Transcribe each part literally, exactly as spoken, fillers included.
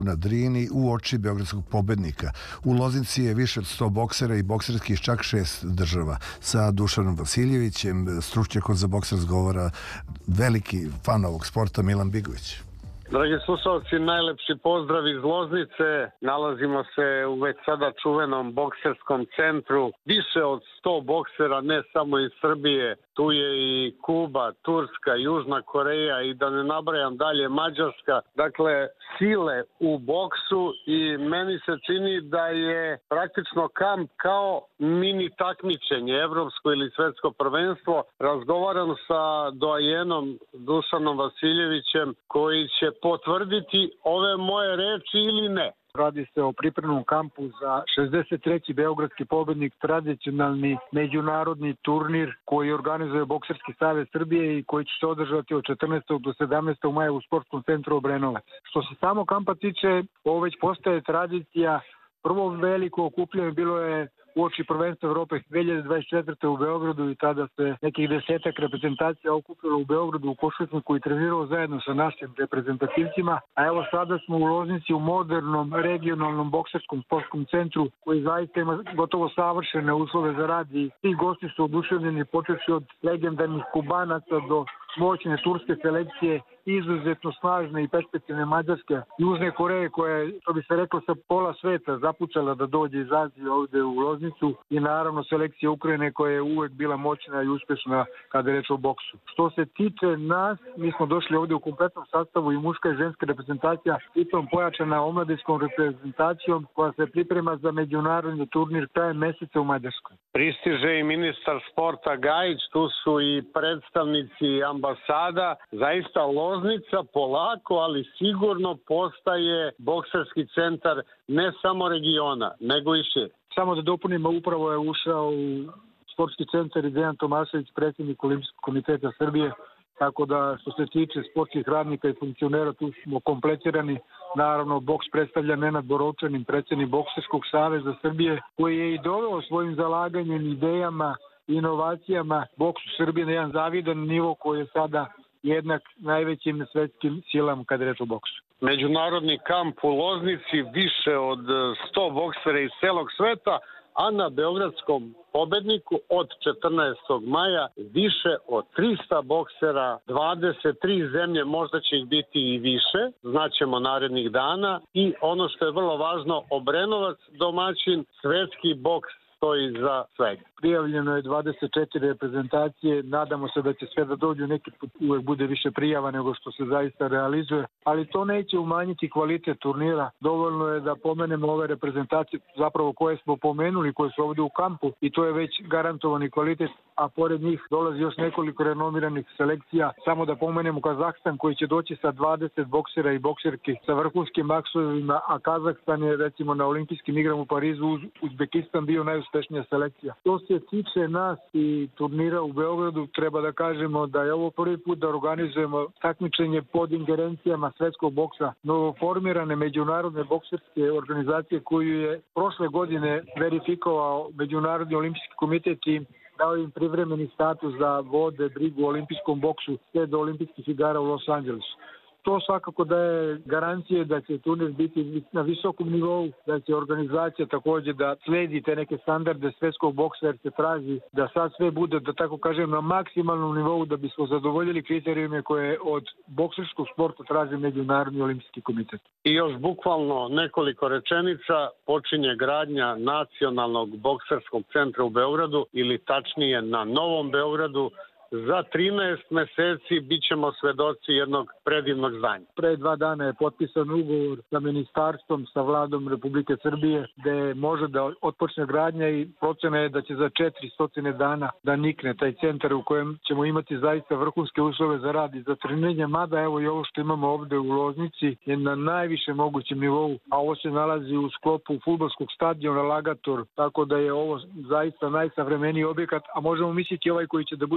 na Drini u oči beogradskog pobednika. U Loznici je više od sto boksera i bokserski iz čak šest država. Sa Dušanom Vasiljevićem, stručnjakom za boks, razgovara veliki fan ovog sporta Milan Bigović. Dragi slušalci, najlepši pozdrav iz Loznice. Nalazimo se u već sada čuvenom bokserskom centru. Više od sto boksera, ne samo iz Srbije. Tu je i Kuba, Turska, Južna Koreja i da ne nabrajam dalje Mađarska. Dakle, sile u boksu i meni se čini da je praktično kamp kao mini takmičenje, evropsko ili svetsko prvenstvo. Razgovaram sa doajenom Dušanom Vasiljevićem koji će potvrditi ove moje reči ili ne. Radi se o pripremnom kampu za šezdeset treći beogradski pobednik, tradicionalni međunarodni turnir koji organizuje Bokserski savez Srbije i koji će se održati od četrnaestog do sedamnaestog maja u sportskom centru Obrenovac. Što se samo kampa tiče, ovo već postaje tradicija. Prvo veliko okupljanje bilo je uoči prvenstva Evrope dve hiljade dvadeset četvrte. u Beogradu i tada se nekih desetak reprezentacija okupilo u Beogradu u košarci i trenirao zajedno sa našim reprezentativcima. A evo sada smo u Loznici u modernom regionalnom bokserskom sportskom centru koji zaista ima gotovo savršene uslove za rad i svi gosti su oduševljeni počevši od legendarnih Kubanaca do moćne turske selekcije, izuzetno snažne i perspektivne Mađarske, Južne Koreje koja je, što bi se reklo, sa pola sveta zapučala da dođe iz Azije ovde u Loznicu i naravno selekcija Ukrajine koja je uvek bila moćna i uspešna kada je reč o boksu. Što se tiče nas, mi smo došli ovde u kompletnom sastavu i muška i ženska reprezentacija, pritom pojačana omladinskom reprezentacijom koja se priprema za međunarodni turnir krajem meseca u Mađarskoj. Pristiže i ministar sporta Gajić, tu su i predstavnici ambasada. Zaista Loznica polako, ali sigurno postaje bokserski centar ne samo regiona, nego i šire. Samo da dopunimo, upravo je ušao u sportski centar i Dejan Tomašević, predsjednik Olimpijskog komiteta Srbije, tako da što se tiče sportskih radnika i funkcionera tu smo kompletirani. Naravno, boks predstavlja Nenad Borovčanin, predsjednik Bokserskog saveza Srbije, koji je i doveo svojim zalaganjem, idejama, inovacijama boksu Srbije na jedan zavidan nivo koji je sada jednak najvećim svetskim silama kada je reč o boksu. Međunarodni kamp u Loznici, više od sto boksera iz celog sveta, a na beogradskom pobedniku od četrnaestog maja više od trista boksera, dvadeset tri zemlje, možda će ih biti i više, znaćemo narednih dana. I ono što je vrlo važno, Obrenovac domaćin, svetski boks stoji za svega. Prijavljeno je dvadeset četiri reprezentacije, nadamo se da će sve da dođu, neki put uvek bude više prijava nego što se zaista realizuje, ali to neće umanjiti kvalitet turnira. Dovoljno je da pomenemo ove reprezentacije, zapravo koje smo pomenuli, koje su ovde u kampu i to je već garantovani kvalitet, a pored njih dolazi još nekoliko renomiranih selekcija. Samo da pomenemo Kazahstan koji će doći sa dvadeset boksera i bokserki sa vrhunskim maksovima, a Kazahstan je recimo na olimpijskim igrama u Parizu uz Uzbekistan bio najuspješnija selekcija. To se tiče nas i turnira u Beogradu, treba da kažemo da je ovo prvi put da organizujemo takmičenje pod ingerencijama svetskog boksa, novoformirane međunarodne bokserske organizacije koju je prošle godine verifikovao Međunarodni olimpijski komitet i dao im privremeni status da vode brigu o olimpijskom boksu sve do olimpijskih igara u Los Angelesu. To svakako daje garancije da će turnir biti na visokom nivou, da će organizacija također da sledi te neke standarde svetskog boksa jer se traži da sad sve bude, da tako kažem, na maksimalnom nivou da bismo zadovoljili kriterijume koje od bokserskog sporta traži Međunarodni olimpijski komitet. I još bukvalno nekoliko rečenica, počinje gradnja nacionalnog bokserskog centra u Beogradu ili tačnije na Novom Beogradu. Za trinaest meseci bit ćemo svedoci jednog predivnog zdanja. Pre dva dana je potpisan ugovor sa ministarstvom, sa vladom Republike Srbije, gde može da otpočne gradnja i procena je da će za četiristo dana da nikne taj centar u kojem ćemo imati zaista vrhunske uslove za rad i za treniranje, mada evo i ovo što imamo ovde u Loznici je na najvišem mogućem nivou, a ovo se nalazi u sklopu fudbalskog stadiona Lagator, tako da je ovo zaista najsavremeniji objekat, a možemo misliti ovaj koji će da bude specijalno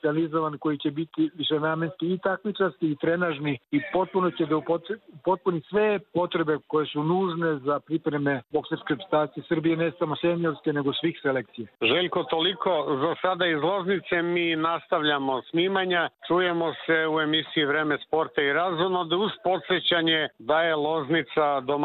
specijalizovan koji će biti višenamenski i takmičarski i trenažni i potpuno će da upotpuni sve potrebe koje su nužne za pripreme bokserske reprezentacije Srbije, ne samo seniorske, nego svih selekcija. Željko, toliko za sada iz Loznice, mi nastavljamo snimanja, čujemo se u emisiji Vreme sporta i razonoda uz podsjećanje da je Loznica doma